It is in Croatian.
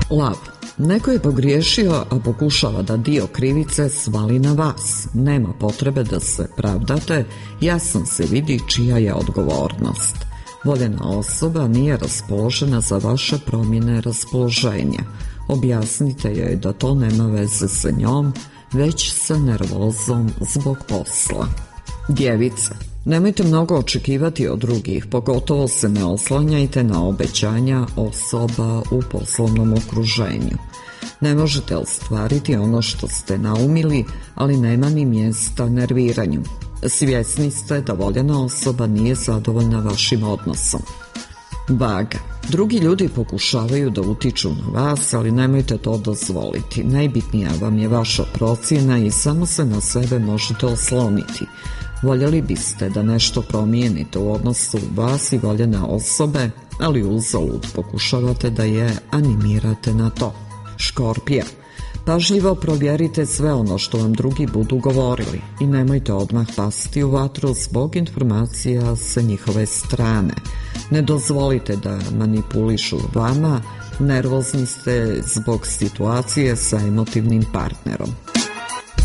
Lav. Neko je pogriješio, a pokušava da dio krivice svali na vas. Nema potrebe da se pravdate, jasno se vidi čija je odgovornost. Voljena osoba nije raspoložena za vaše promjene raspoloženja. Objasnite joj da to nema veze sa njom, već sa nervozom zbog posla. Djevice. Nemojte mnogo očekivati od drugih, pogotovo se ne oslanjajte na obećanja osoba u poslovnom okruženju. Ne možete ostvariti ono što ste naumili, ali nema ni mjesta nerviranju. Svjesni ste da voljena osoba nije zadovoljna vašim odnosom. Vaga. Drugi ljudi pokušavaju da utiču na vas, ali nemojte to dozvoliti. Najbitnija vam je vaša procjena i samo se na sebe možete osloniti. Voljeli biste da nešto promijenite u odnosu vas i voljene osobe, ali uzalud pokušavate da je animirate na to. Škorpija. Pažljivo provjerite sve ono što vam drugi budu govorili i nemojte odmah pasti u vatru zbog informacija sa njihove strane. Ne dozvolite da manipulišu vama, nervozni ste zbog situacije sa emotivnim partnerom.